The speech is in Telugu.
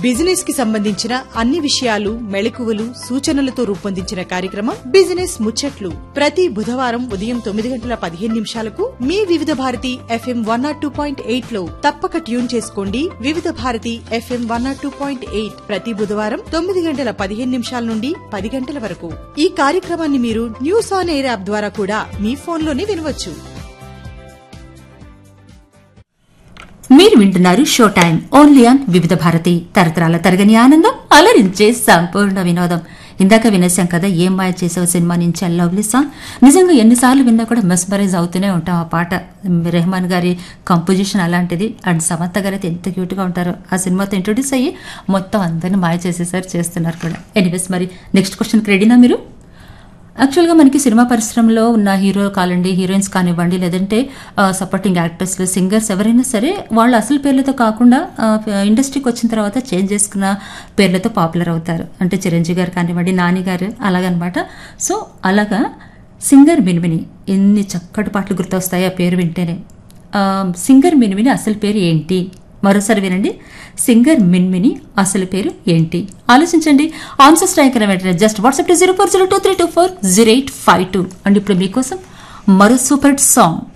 బిజినెస్ కి సంబంధించిన అన్ని విషయాలు, మెళకువలు, సూచనలతో రూపొందించిన కార్యక్రమం బిజినెస్ ముచ్చట్లు. ప్రతి బుధవారం ఉదయం 9:15 మీ వివిధ భారతి FM 102.8 లో తప్పక ట్యూన్ చేసుకోండి. వివిధ భారతి FM 102.8 ప్రతి బుధవారం 9:15 నుండి 10 గంటల వరకు. ఈ కార్యక్రమాన్ని మీరు న్యూస్ ఆన్ ఎయిర్ యాప్ ద్వారా కూడా మీ ఫోన్లోనే వినవచ్చు. మీరు వింటున్నారు షో టైం ఓన్లీ ఆన్ వివిధ భారతి, తరతరాల తరగని ఆనందం, అలరించే సంపూర్ణ వినోదం. ఇందాక వినేశాం కదా ఏం మాయ చేసావు సినిమా నుంచి ఆ లవ్లీ సాంగ్. నిజంగా ఎన్నిసార్లు విన్నా కూడా మెస్మరైజ్ అవుతూనే ఉంటాం. ఆ పాట రెహమాన్ గారి కంపోజిషన్ అలాంటిది. అండ్ సమంత గారు అయితే ఎంత క్యూట్ గా ఉంటారో. ఆ సినిమాతో ఇంట్రొడ్యూస్ అయ్యి మొత్తం అందరినీ మాయ చేసేసారు, చేస్తున్నారు కూడా. ఎనీవేస్, మరి నెక్స్ట్ క్వశ్చన్ రెడీనా మీరు? యాక్చువల్గా మనకి సినిమా పరిశ్రమలో ఉన్న హీరో కానివ్వండి, హీరోయిన్స్ కానివ్వండి, లేదంటే సపోర్టింగ్ యాక్టర్స్లు, సింగర్స్ ఎవరైనా సరే వాళ్ళు అసలు పేర్లతో కాకుండా ఇండస్ట్రీకి వచ్చిన తర్వాత చేంజ్ చేసుకున్న పేర్లతో పాపులర్ అవుతారు. అంటే చిరంజీవి గారు కానివ్వండి, నాని గారు అలాగనమాట. సో అలాగా సింగర్ మినిమిని ఎన్ని చక్కటి పాటలు గుర్తొస్తాయి ఆ పేరు వింటేనే. సింగర్ మినిమిని అసలు పేరు ఏంటి? మరోసారి వినండి. సింగర్ మిన్మిని అసలు పేరు ఏంటి? ఆలోచించండి. ఆన్సర్స్ రాయకరం వెంటనే జస్ట్ వాట్సాప్ 040232400852. అండ్ ఇప్పుడు మీకోసం మరో సూపర్ హిట్ సాంగ్.